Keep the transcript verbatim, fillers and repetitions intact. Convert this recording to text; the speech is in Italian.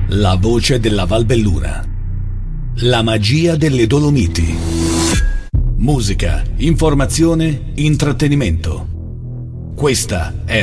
La voce della Valbelluna. La magia delle Dolomiti. Musica, informazione, intrattenimento. Questa è